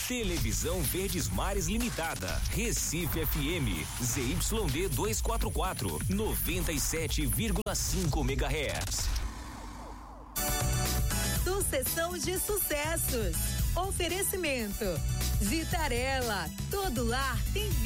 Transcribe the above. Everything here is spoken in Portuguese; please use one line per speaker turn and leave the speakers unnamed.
Televisão Verdes Mares Limitada, Recife FM, ZYD 244, 97,5 MHz.
Sucessão de sucessos. Oferecimento. Vitarella, todo lar tem